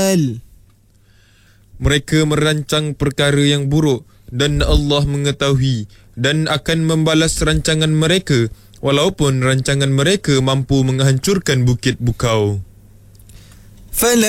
الجبال. Mereka merancang perkara yang buruk dan Allah mengetahui dan akan membalas rancangan mereka walaupun rancangan mereka mampu menghancurkan bukit bukau. فلا